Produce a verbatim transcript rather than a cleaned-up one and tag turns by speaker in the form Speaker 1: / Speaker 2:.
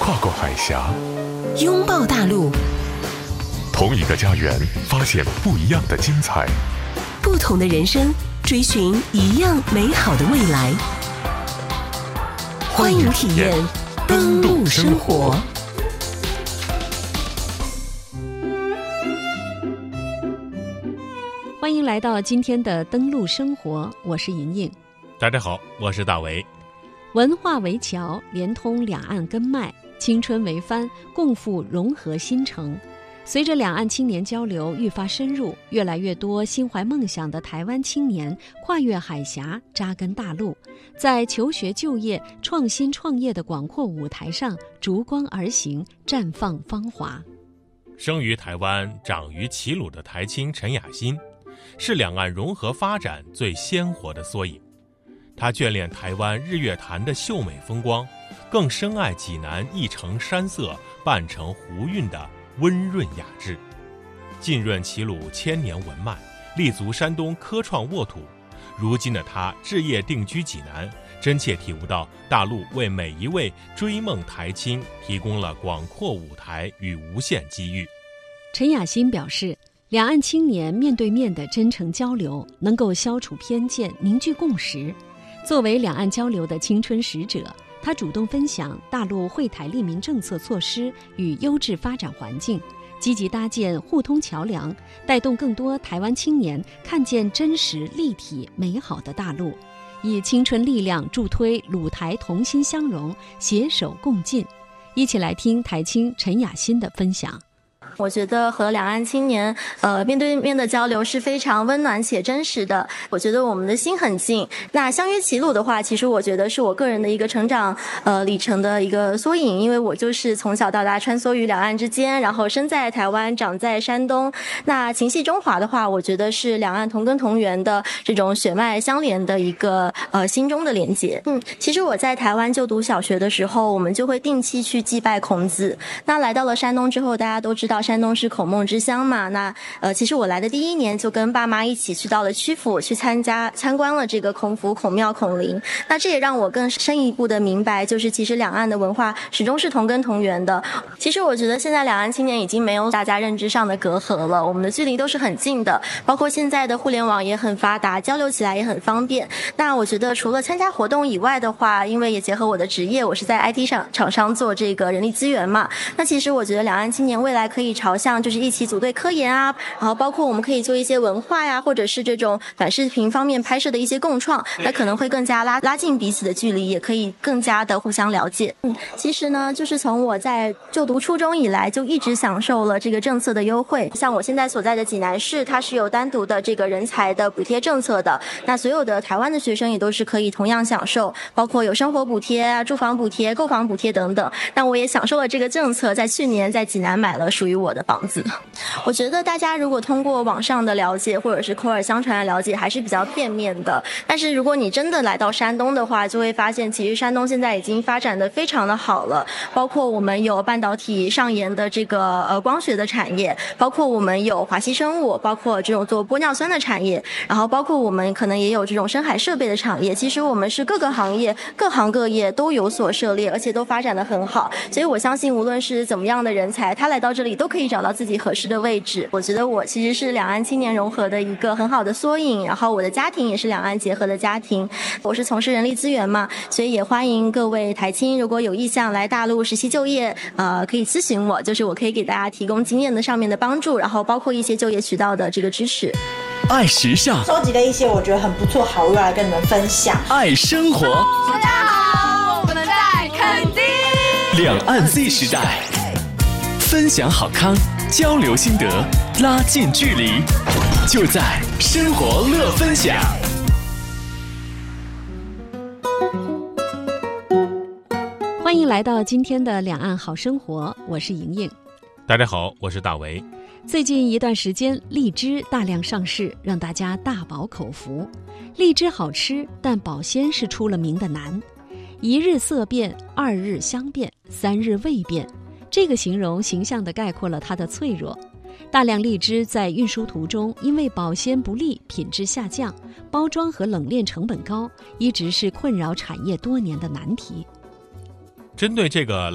Speaker 1: 跨过海峡，
Speaker 2: 拥抱大陆，
Speaker 1: 同一个家园，发现不一样的精彩。
Speaker 2: 不同的人生，追寻一样美好的未来。欢迎体验登陆生活。
Speaker 3: 欢迎来到今天的登陆生活，我是莹莹。
Speaker 4: 大家好，我是大为。
Speaker 3: 文化为桥，连通两岸根脉；青春为帆，共赴融合新城。随着两岸青年交流愈发深入，越来越多心怀梦想的台湾青年跨越海峡，扎根大陆，在求学、就业、创新创业的广阔舞台上逐光而行，绽放芳华。
Speaker 4: 生于台湾、长于齐鲁的台青陈雅欣，是两岸融合发展最鲜活的缩影。他眷恋台湾日月潭的秀美风光，更深爱济南一城山色半城湖韵的温润雅致，浸润齐鲁千年文脉，立足山东科创沃土。如今的他置业定居济南，真切体悟到大陆为每一位追梦台青提供了广阔舞台与无限机遇。
Speaker 3: 陈雅欣表示，两岸青年面对面的真诚交流，能够消除偏见，凝聚共识。作为两岸交流的青春使者，他主动分享大陆惠台利民政策措施与优质发展环境，积极搭建互通桥梁，带动更多台湾青年看见真实、立体、美好的大陆，以青春力量助推鲁台同心相融，携手共进。一起来听台青陈雅欣的分享。
Speaker 5: 我觉得和两岸青年呃面对面的交流是非常温暖且真实的，我觉得我们的心很近。那相约齐鲁的话，其实我觉得是我个人的一个成长呃里程的一个缩影，因为我就是从小到大穿梭于两岸之间，然后生在台湾，长在山东。那情系中华的话，我觉得是两岸同根同源的这种血脉相连的一个呃心中的连结。嗯，其实我在台湾就读小学的时候，我们就会定期去祭拜孔子。那来到了山东之后，大家都知道山东是孔孟之乡嘛，那呃，其实我来的第一年就跟爸妈一起去到了曲阜，去参加参观了这个孔府、孔庙、孔陵。那这也让我更深一步的明白，就是其实两岸的文化始终是同根同源的。其实我觉得现在两岸青年已经没有大家认知上的隔阂了，我们的距离都是很近的，包括现在的互联网也很发达，交流起来也很方便。那我觉得除了参加活动以外的话，因为也结合我的职业，我是在 I T 厂厂商做这个人力资源嘛，那其实我觉得两岸青年未来可以朝向就是一起组队科研啊，然后包括我们可以做一些文化呀，或者是这种短视频方面拍摄的一些共创，那可能会更加拉拉近彼此的距离，也可以更加的互相了解。嗯，其实呢，就是从我在就读初中以来，就一直享受了这个政策的优惠。像我现在所在的济南市，它是有单独的这个人才的补贴政策的，那所有的台湾的学生也都是可以同样享受，包括有生活补贴啊、住房补贴、购房补贴等等。那我也享受了这个政策，在去年在济南买了属于我的房子。我觉得大家如果通过网上的了解或者是口耳相传的了解还是比较片面的，但是如果你真的来到山东的话，就会发现其实山东现在已经发展的非常的好了，包括我们有半导体上研的这个呃光学的产业，包括我们有华西生物，包括这种做玻尿酸的产业，然后包括我们可能也有这种深海设备的产业。其实我们是各个行业各行各业都有所涉猎，而且都发展的很好，所以我相信无论是怎么样的人才，他来到这里都可以找到自己合适的位置。我觉得我其实是两岸青年融合的一个很好的缩影，然后我的家庭也是两岸结合的家庭。我是从事人力资源嘛，所以也欢迎各位台青如果有意向来大陆实习就业，呃，可以咨询我，就是我可以给大家提供经验的上面的帮助，然后包括一些就业渠道的这个支持。
Speaker 6: 爱时尚，
Speaker 7: 收集了一些我觉得很不错好物来跟你们分享。
Speaker 6: 爱生活，
Speaker 8: 大家好，我们在垦丁。
Speaker 6: 两岸 Z 时代，分享好康，交流心得，拉近距离，就在生活乐分享。
Speaker 3: 欢迎来到今天的两岸好生活，我是莹莹。
Speaker 4: 大家好，我是大为。
Speaker 3: 最近一段时间，荔枝大量上市，让大家大饱口福。荔枝好吃，但保鲜是出了名的难。一日色变，二日香变，三日味变，这个形容形象地概括了它的脆弱。大量荔枝在运输途中因为保鲜不利，品质下降，包装和冷链成本高，一直是困扰产业多年的难题。
Speaker 4: 针对这个